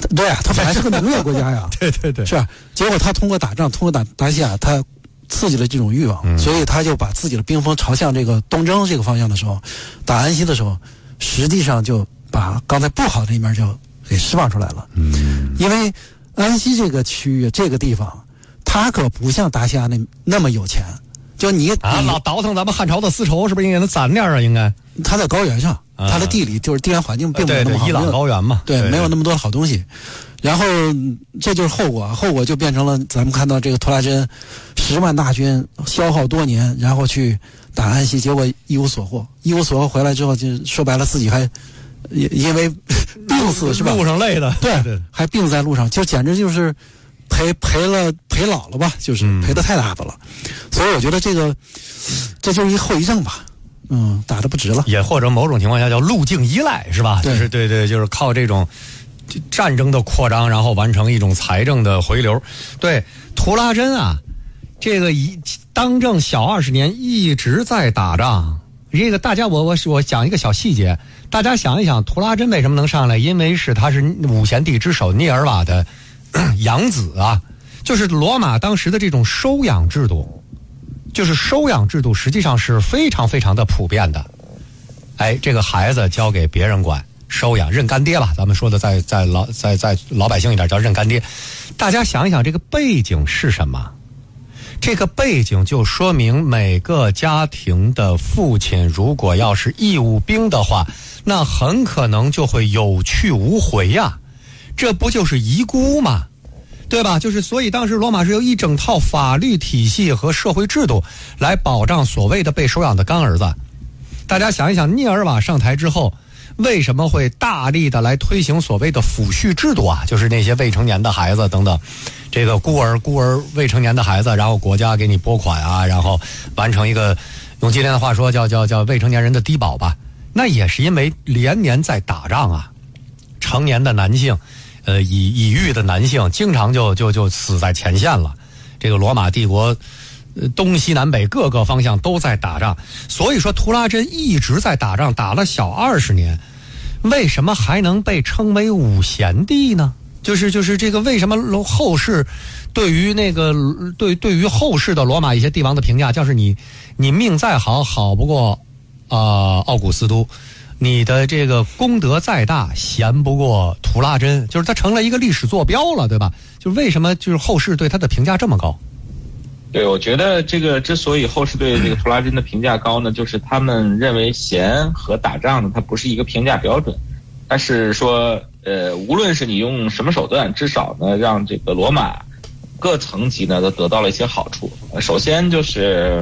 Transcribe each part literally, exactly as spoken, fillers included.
对啊，他本来是个农业国家呀， 对对对， 是吧？结果他通过打仗，通过打达西亚，他刺激了这种欲望， 嗯、 所以他就把自己的兵锋朝向这个东征这个方向的时候，打安西的时候，实际上就把刚才不好的一面就给释放出来了。 嗯， 因为安西这个区域这个地方，它可不像达西亚那那么有钱。就你啊，老倒腾咱们汉朝的丝绸，是不是应该能攒点啊？应该， 它在高原上，它的地理就是地缘环境并没有那么好， 对对，伊朗高原嘛， 对，对没有那么多好东西。然后这就是后果，后果就变成了咱们看到这个图拉真十万大军消耗多年，然后去打安西，结果一无所获，一无所获回来之后，就说白了自己还因为病死是吧？ 路上累的， 对，对还病在路上，就简直就是赔赔了赔老了吧，就是赔得太大的了。嗯、所以我觉得这个这就是一后遗症吧。嗯，打得不值了， 也或者某种情况下叫路径依赖，是吧？ 对就是对对，就是靠这种战争的扩张，然后完成一种财政的回流。对，图拉真啊，这个一当政小二十年，一直在打仗。这个大家我我我讲一个小细节，大家想一想，图拉真为什么能上来？因为是他是五贤帝之首涅尔瓦的养子啊，就是罗马当时的这种收养制度。就是收养制度实际上是非常非常的普遍的，哎，这个孩子交给别人管，收养认干爹吧，咱们说的在在老在在老百姓一点叫认干爹。大家想一想这个背景是什么？这个背景就说明每个家庭的父亲如果要是义务兵的话，那很可能就会有去无回呀、啊，这不就是遗孤吗？对吧？就是所以当时罗马是由一整套法律体系和社会制度来保障所谓的被收养的干儿子。大家想一想，涅尔瓦上台之后为什么会大力的来推行所谓的抚恤制度啊？就是那些未成年的孩子等等，这个孤儿孤儿未成年的孩子，然后国家给你拨款啊，然后完成一个用今天的话说叫叫叫未成年人的低保吧。那也是因为连年在打仗啊，成年的男性呃，已已育的男性经常就就就死在前线了。这个罗马帝国，呃，东西南北各个方向都在打仗，所以说图拉真一直在打仗，打了小二十年，为什么还能被称为五贤帝呢？就是就是这个为什么后世对于那个对对于后世的罗马一些帝王的评价，就是你你命再好，好不过啊、呃、奥古斯都。你的这个功德再大，闲不过图拉真，就是他成了一个历史坐标了，对吧？就为什么就是后世对他的评价这么高？ 对，我觉得这个之所以后世对这个图拉真的评价高呢，就是他们认为闲和打仗呢，它不是一个评价标准，它是说，呃，无论是你用什么手段，至少呢让这个罗马各层级呢都得到了一些好处。首先就是。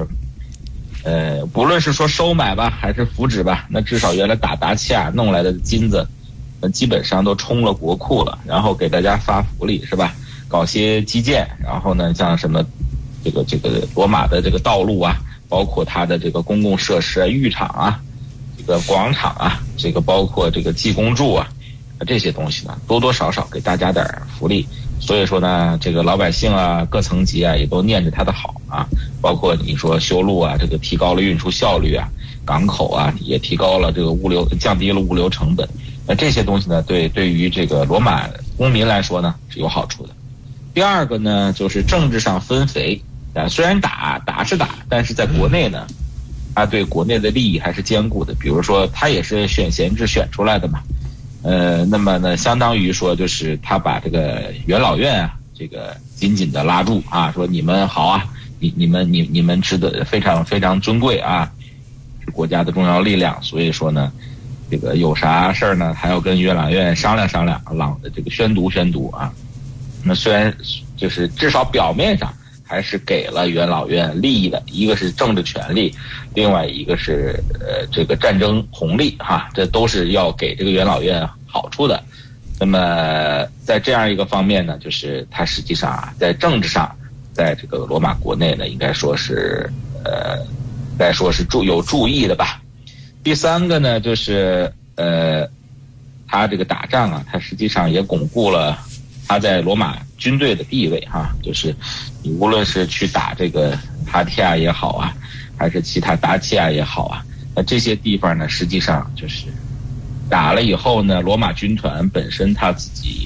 呃，不论是说收买吧，还是扶植吧，那至少原来打达契亚弄来的金子，那基本上都充了国库了，然后给大家发福利，是吧？搞些基建，然后呢，像什么这个这个罗马的这个道路啊，包括它的这个公共设施啊、浴场啊、这个广场啊，这个包括这个济公柱啊，这些东西呢，多多少少给大家点福利。所以说呢，这个老百姓啊，各层级啊，也都念着他的好啊。包括你说修路啊，这个提高了运输效率啊，港口啊也提高了这个物流，降低了物流成本。那这些东西呢，对对于这个罗马公民来说呢是有好处的。第二个呢，就是政治上分肥啊，虽然打打是打，但是在国内呢，他对国内的利益还是兼顾的。比如说，他也是选贤制选出来的嘛。呃，那么呢，相当于说就是他把这个元老院啊，这个紧紧的拉住啊，说你们好啊，你你们你你们值得非常非常尊贵啊，是国家的重要力量，所以说呢，这个有啥事儿呢，还要跟元老院商量商量，朗的这个宣读宣读啊。那虽然就是至少表面上还是给了元老院利益的，一个是政治权利，另外一个是呃这个战争红利哈，这都是要给这个元老院好处的。那么在这样一个方面呢，就是它实际上啊，在政治上，在这个罗马国内呢，应该说是呃，应该说是注有注意的吧。第三个呢，就是呃，他这个打仗啊，他实际上也巩固了他在罗马军队的地位哈，就是你无论是去打这个哈提亚也好啊，还是其他达契亚也好啊，那这些地方呢，实际上就是打了以后呢，罗马军团本身他自己